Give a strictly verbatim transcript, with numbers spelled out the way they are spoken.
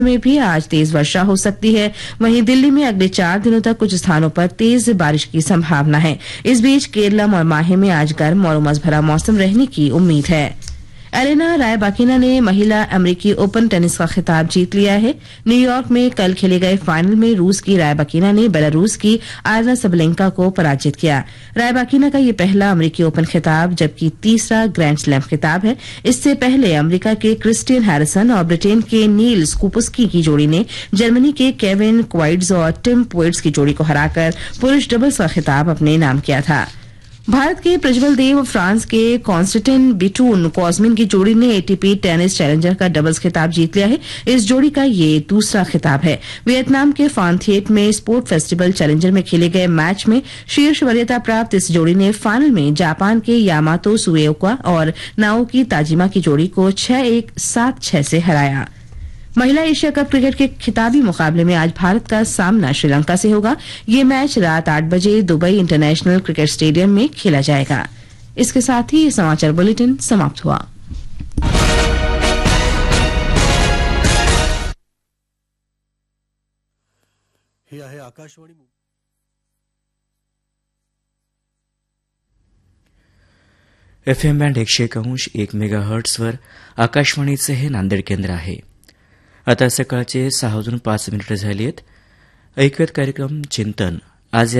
में भी आज तेज वर्षा हो सकती है। वहीं दिल्ली में अगले चार दिनों तक कुछ स्थानों पर तेज बारिश की संभावना है। इस बीच केरलम और माहे में आज गर्म और उमस भरा मौसम रहने की उम्मीद है। एलेना रायबाकिना ने महिला अमेरिकी ओपन टेनिस का खिताब जीत लिया है। न्यूयॉर्क में कल खेले गए फाइनल में रूस की रायबाकिना ने बेलारूस की आयना सबलेंका को पराजित किया। रायबाकिना का ये पहला अमेरिकी ओपन खिताब जबकि तीसरा ग्रैंड स्लैम खिताब है। इससे पहले अमेरिका के क्रिस्टियन हैरिसन और ब्रिटेन के नील स्कूपस्की की जोड़ी ने जर्मनी के केविन क्वाइड्स और टिम पोइट्स की जोड़ी को हराकर पुरुष डबल्स का खिताब अपने नाम किया था। भारत के प्रज्वल देव फ्रांस के कॉन्स्टेंटिन बिटून कॉस्मिन की जोड़ी ने एटीपी टेनिस चैलेंजर का डबल्स खिताब जीत लिया है। इस जोड़ी का ये दूसरा खिताब है। वियतनाम के फानथिएट में स्पोर्ट फेस्टिवल चैलेंजर में खेले गए मैच में शीर्ष वरीयता प्राप्त इस जोड़ी ने फाइनल में जापान के यामातो सुएओका और नाओकी ताजिमा की जोड़ी को छह एक सात छह से हराया। महिला एशिया कप क्रिकेट के खिताबी मुकाबले में आज भारत का सामना श्रीलंका से होगा। ये मैच रात आठ बजे दुबई इंटरनेशनल क्रिकेट स्टेडियम में खेला जाएगा। इसके साथ ही ये समाचार बुलेटिन समाप्त हुआ। हे आहे आकाशवाणी एफ एम बँड एकशे एक अंश एक मेगा हर्ट्सवर आकाशवाणीचे हे नांदेड केंद्र आहे। आता सकाळचे सहा वाजून पाच मिनिटं झाली आहेत। ऐकूयात कार्यक्रम चिंतन। आज